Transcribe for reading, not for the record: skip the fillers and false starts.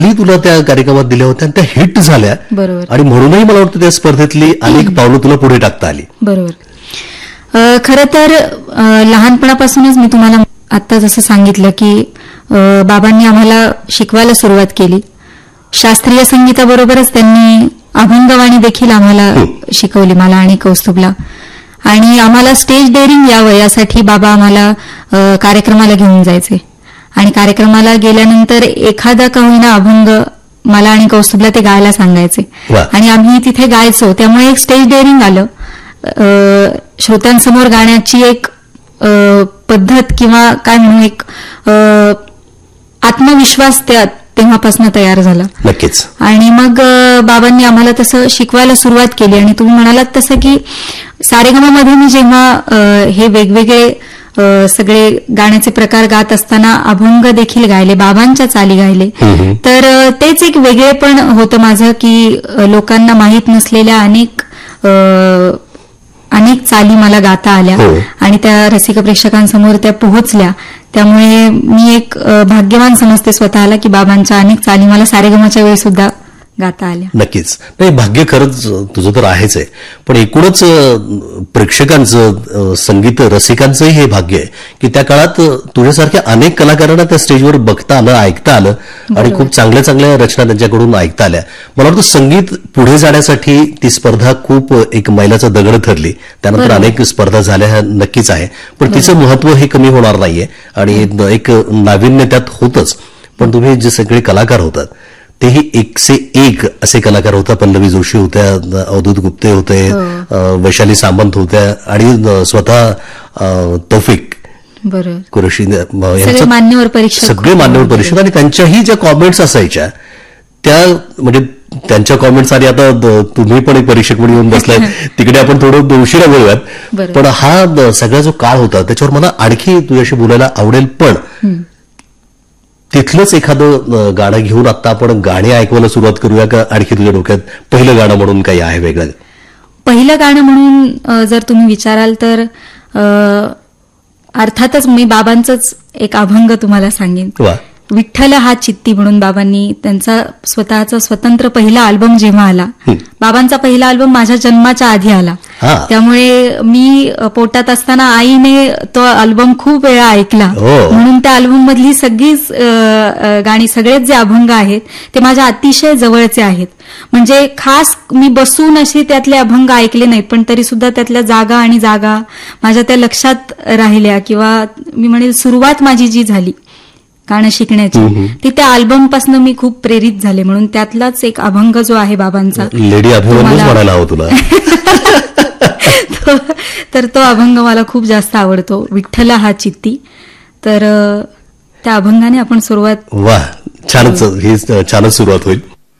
तुला त्या कार्यक्रमात दिल्या होत्या आणि त्या हिट झाल्या. बरोबर. आणि म्हणूनही मला वाटतं त्या स्पर्धेतली अनेक पावलं तुला पुढे टाकता आली. बरोबर. खरं तर लहानपणापासूनच मी तुम्हाला आता जसं सांगितलं की बाबांनी आम्हाला शिकवायला सुरुवात केली. शास्त्रीय संगीताबरोबरच त्यांनी अभंगवाणी देखील आम्हाला शिकवली, मला आणि कौस्तुभला. आणि आम्हाला स्टेज डेअरिंग यावं यासाठी बाबा आम्हाला कार्यक्रमाला घेऊन जायचे. आणि कार्यक्रमाला गेल्यानंतर एखादा का होईना अभंग मला आणि कौस्तुभला ते गायला सांगायचे आणि आम्ही तिथे गायचो. त्यामुळे एक स्टेज डेअरिंग आलं. श्रोत्यांसमोर गाण्याची एक पद्धत किंवा काय म्हणू एक आत्मविश्वास तेव्हापासून तयार झाला. नक्कीच. आणि मग बाबांनी आम्हाला तसं शिकवायला सुरुवात केली. आणि तुम्ही म्हणालात तसं की सारेगममध्ये मी जेव्हा हे वेगवेगळे सगळे गाण्याचे प्रकार गात असताना अभंग देखील गायले, बाबांच्या चाली गायले, तर तेच एक वेगळेपण होतं माझं की लोकांना माहीत नसलेल्या अनेक चाली मला गाता आल्या आणि त्या रसिक प्रेक्षकांसमोर त्या पोहोचल्या. त्यामुळे मी एक भाग्यवान समजते स्वतःला की बाबांच्या अनेक चाली मला सारेगमच्या वेळी सुद्धा गाता आल्या. नक्कीच. नाही, भाग्य खरंच तुझं तर आहेच आहे, पण एकूणच प्रेक्षकांचं, संगीत रसिकांचंही हे भाग्य आहे की त्या काळात तुझ्यासारख्या अनेक कलाकारांना त्या स्टेजवर बघता आलं, ऐकता आलं आणि खूप चांगल्या चांगल्या रचना त्यांच्याकडून ऐकता आल्या. मला वाटतं संगीत पुढे जाण्यासाठी ती स्पर्धा खूप एक मैलाचा दगड ठरली. त्यानंतर अनेक स्पर्धा झाल्या नक्कीच आहे, पण तिचं महत्व हे कमी होणार नाहीये आणि एक नाविन्य त्यात होतच. पण तुम्ही जे सगळे कलाकार होतात तेही 1 से 1 असे कलाकार होता. पल्लवी जोशी होत्या, अवधूत गुप्ते होते, वैशाली सामंत होत्या आणि स्वतः तौफिक कुरेशी, सगळे मान्यवर परीक्षक. आणि त्यांच्याही ज्या कॉमेंट्स असायच्या त्या म्हणजे त्यांच्या कॉमेंट्स. आणि आता तुम्ही पण एक परीक्षक म्हणून येऊन बसलाय तिकडे, आपण थोडं उशिरा बोलूयात. पण हा सगळा जो काळ होता त्याच्यावर मला आणखी तुझ्याशी बोलायला आवडेल. पण तिथलंच एखादं गाणं घेऊन आता आपण गाणी ऐकवायला सुरुवात करूया का? आणखी तुझ्या डोक्यात पहिलं गाणं म्हणून काही आहे वेगळं? पहिलं गाणं म्हणून जर तुम्ही विचाराल तर अर्थातच मी बाबांचंच एक अभंग तुम्हाला सांगेन. विठ्ठल हा चित्ती म्हणून बाबांनी त्यांचा स्वतःचा स्वतंत्र पहिला अल्बम जेव्हा आला, बाबांचा पहिला अल्बम माझ्या जन्माच्या आधी आला. त्यामुळे मी पोटात असताना आईने तो अल्बम खूप वेळा ऐकला. म्हणून त्या अल्बम मधली सगळीच गाणी, सगळेच जे अभंग आहेत ते माझ्या अतिशय जवळचे आहेत. म्हणजे खास मी बसून असे त्यातले अभंग ऐकले नाहीत, पण तरी सुद्धा त्यातल्या जागा माझ्या त्या लक्षात राहिल्या. किंवा मी म्हणेल सुरुवात माझी जी झाली गाणं शिकण्याची ती त्या अल्बम पासून मी खूप प्रेरित झाले. म्हणून त्यातलाच एक अभंग जो आहे बाबांचा, लेडी अभिमन्यूच म्हणायला हवं तुला, तर तो अभंग मला खूप जास्त आवडतो, विठ्ठल हा चित्ती. तर त्या अभंगाने आपण सुरुवात. वा, छानच, ही छानच सुरुवात होईल.